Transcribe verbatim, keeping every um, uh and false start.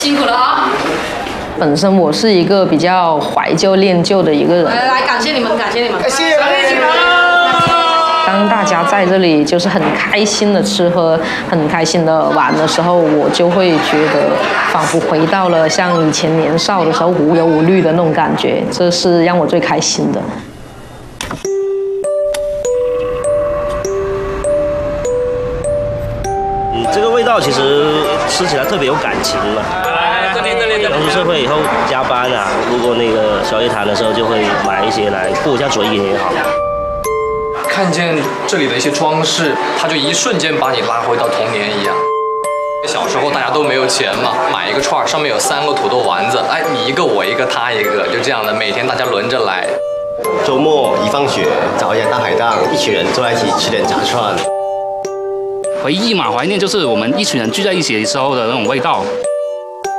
辛苦了啊！ 本身我是一个比较怀旧恋旧的一个人。 来来，感谢你们，感谢你们， 谢谢。 当大家在这里就是很开心的吃喝、很开心的玩的时候，我就会觉得仿佛回到了像以前年少的时候无忧无虑的那种感觉，这是让我最开心的。 嗯，这个味道其实吃起来特别有感情嘛。 来，这里这里。 刚出社会以后加班啊，路过那个小夜摊的时候，就会买一些来过一下嘴瘾也好。 看见这里的一些装饰，它就一瞬间把你拉回到童年一样。小时候大家都没有钱嘛，买一个串儿上面有三个土豆丸子，哎，你一个我一个他一个，就这样的，每天大家轮着来。 周末一放学，找一家大排档，一群人坐在一起吃点炸串。 回忆嘛，怀念就是我们一群人聚在一起的时候的那种味道。